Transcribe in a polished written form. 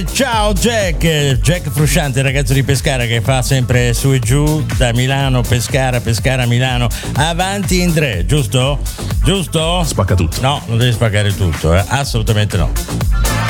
Ciao Jack Frusciante, ragazzo di Pescara che fa sempre su e giù da Milano, Pescara, Milano, avanti in tre, giusto? Spacca tutto. No, non devi spaccare tutto, assolutamente no.